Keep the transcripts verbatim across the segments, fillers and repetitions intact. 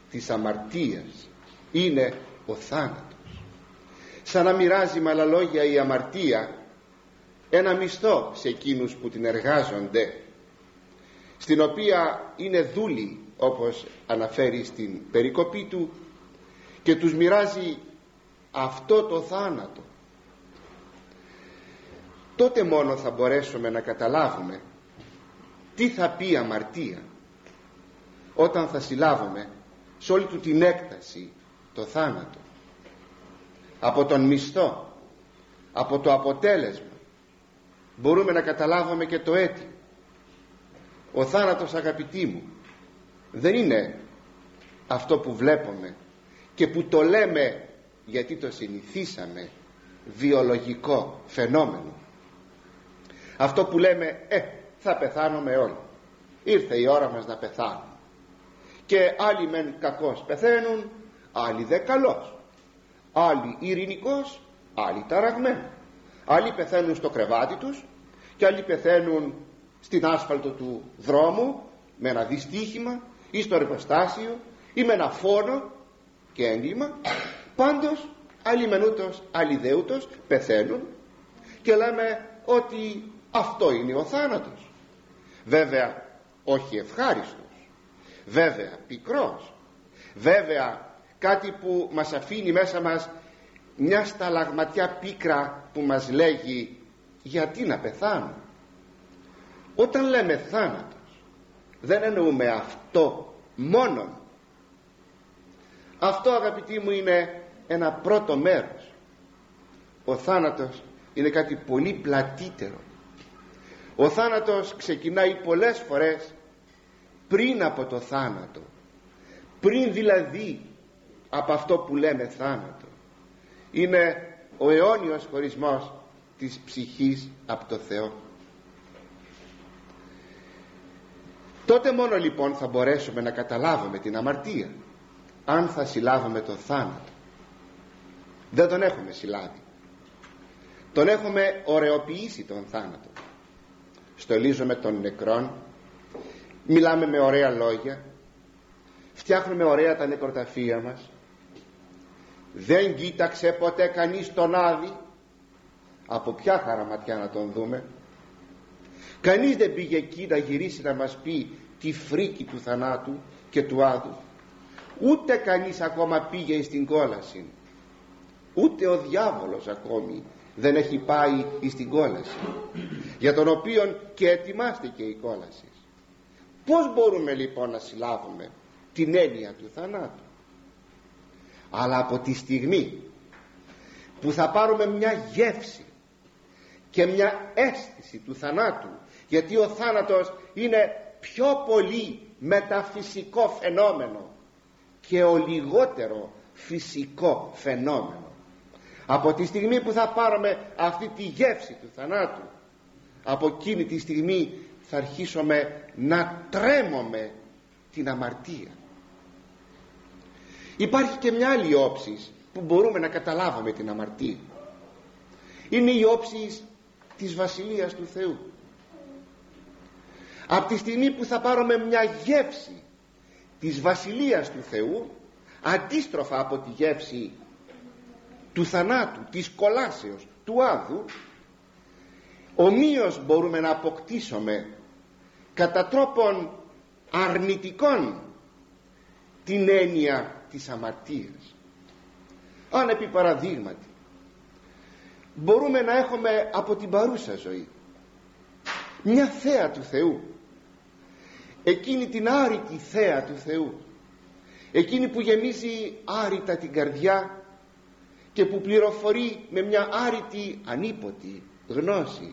της αμαρτίας είναι ο θάνατος. Σαν να μοιράζει με άλλα λόγια η αμαρτία ένα μισθό σε εκείνους που την εργάζονται, στην οποία είναι δούλοι, όπως αναφέρει στην περικοπή του, και τους μοιράζει αυτό το θάνατο. Τότε μόνο θα μπορέσουμε να καταλάβουμε τι θα πει αμαρτία, όταν θα συλλάβουμε σε όλη του την έκταση το θάνατο, από τον μισθό, από το αποτέλεσμα. Μπορούμε να καταλάβουμε και το αίτιο. Ο θάνατος, αγαπητοί μου, δεν είναι αυτό που βλέπουμε και που το λέμε γιατί το συνηθίσαμε, βιολογικό φαινόμενο. Αυτό που λέμε, ε, θα πεθάνουμε όλοι, ήρθε η ώρα μας να πεθάνουμε. Και άλλοι μεν κακώς πεθαίνουν, άλλοι δε καλώς, άλλοι ειρηνικός, άλλοι ταραγμένοι. Άλλοι πεθαίνουν στο κρεβάτι τους και άλλοι πεθαίνουν στην άσφαλτο του δρόμου με ένα δυστύχημα ή στο εργοστάσιο ή με ένα φόνο και έγκλημα. Πάντως άλλοι μενούτος, άλλοι δεούτος πεθαίνουν και λέμε ότι αυτό είναι ο θάνατος. Βέβαια όχι ευχάριστος, βέβαια πικρός, βέβαια κάτι που μας αφήνει μέσα μας μια σταλαγματιά πίκρα που μας λέγει γιατί να πεθάνω. Όταν λέμε θάνατος δεν εννοούμε αυτό μόνον. Αυτό, αγαπητοί μου, είναι ένα πρώτο μέρος. Ο θάνατος είναι κάτι πολύ πλατύτερο. Ο θάνατος ξεκινάει πολλές φορές πριν από το θάνατο, πριν δηλαδή από αυτό που λέμε θάνατο. Είναι ο αιώνιος χωρισμός της ψυχής από το Θεό. Τότε μόνο λοιπόν θα μπορέσουμε να καταλάβουμε την αμαρτία, αν θα συλλάβουμε τον θάνατο. Δεν τον έχουμε συλλάβει, τον έχουμε ωρεοποιήσει τον θάνατο. Στολίζουμε τον νεκρόν, μιλάμε με ωραία λόγια, φτιάχνουμε ωραία τα νεκροταφεία μας. Δεν κοίταξε ποτέ κανείς τον Άδη. Από ποια χαραματιά να τον δούμε? Κανείς δεν πήγε εκεί να γυρίσει να μας πει τη φρίκη του θανάτου και του Άδου. Ούτε κανείς ακόμα πήγε στην κόλαση. Ούτε ο διάβολος ακόμη δεν έχει πάει στην κόλαση, για τον οποίον και ετοιμάστηκε η κόλαση. Πώς μπορούμε λοιπόν να συλλάβουμε την έννοια του θανάτου? Αλλά από τη στιγμή που θα πάρουμε μια γεύση και μια αίσθηση του θανάτου, γιατί ο θάνατος είναι πιο πολύ μεταφυσικό φαινόμενο και ο λιγότερο φυσικό φαινόμενο, από τη στιγμή που θα πάρουμε αυτή τη γεύση του θανάτου, από εκείνη τη στιγμή θα αρχίσουμε να τρέμουμε την αμαρτία. Υπάρχει και μια άλλη όψη που μπορούμε να καταλάβουμε την αμαρτία. Είναι η όψη της Βασιλείας του Θεού. Από τη στιγμή που θα πάρουμε μια γεύση της Βασιλείας του Θεού, αντίστροφα από τη γεύση του θανάτου, της κολάσεως, του Άδου, ομοίως μπορούμε να αποκτήσουμε κατά τρόπον αρνητικών την έννοια της αμαρτίας. Αν επί παραδείγματι μπορούμε να έχουμε από την παρούσα ζωή μια θέα του Θεού, εκείνη την άρρητη θέα του Θεού, εκείνη που γεμίζει άρρητα την καρδιά και που πληροφορεί με μια άρρητη ανίποτη γνώση,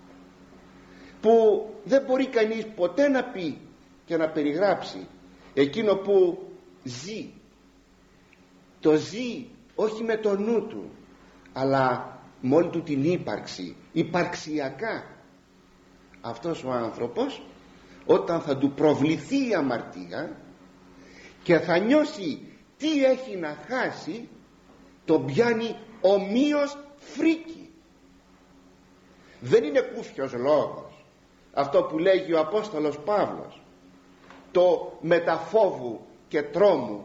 που δεν μπορεί κανείς ποτέ να πει και να περιγράψει εκείνο που ζει. Το ζει όχι με το νου του, αλλά με όλη του την ύπαρξη, υπαρξιακά. Αυτός ο άνθρωπος, όταν θα του προβληθεί η αμαρτία και θα νιώσει τι έχει να χάσει, τον πιάνει ομοίως φρίκη. Δεν είναι κούφιος λόγος αυτό που λέγει ο Απόστολος Παύλος, το μεταφόβου και τρόμου